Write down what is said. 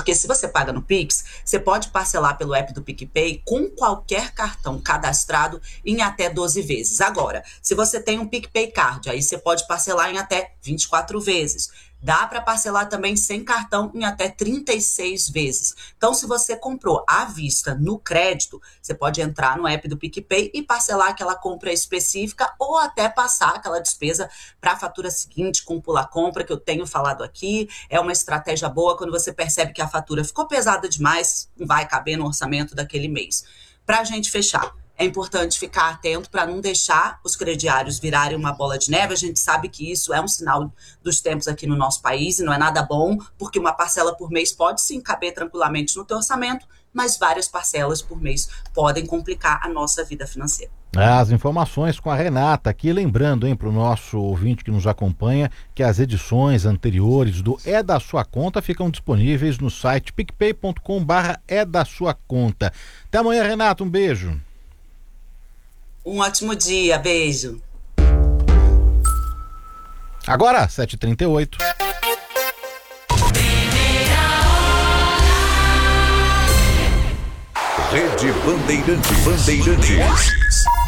Porque se você paga no Pix, você pode parcelar pelo app do PicPay com qualquer cartão cadastrado em até 12 vezes. Agora, se você tem um PicPay Card, aí você pode parcelar em até 24 vezes. Dá para parcelar também sem cartão em até 36 vezes. Então, se você comprou à vista no crédito, você pode entrar no app do PicPay e parcelar aquela compra específica ou até passar aquela despesa para a fatura seguinte com pula-compra, que eu tenho falado aqui. É uma estratégia boa quando você percebe que a fatura ficou pesada demais, não vai caber no orçamento daquele mês. Para a gente fechar, é importante ficar atento para não deixar os crediários virarem uma bola de neve. A gente sabe que isso é um sinal dos tempos aqui no nosso país e não é nada bom, porque uma parcela por mês pode sim caber tranquilamente no teu orçamento, mas várias parcelas por mês podem complicar a nossa vida financeira. As informações com a Renata aqui, lembrando, para o nosso ouvinte que nos acompanha, que as edições anteriores do É da Sua Conta ficam disponíveis no site picpay.com/é da sua conta. Até amanhã, Renata, um beijo. Um ótimo dia, beijo. Agora, 7h38. Rede Bandeirantes.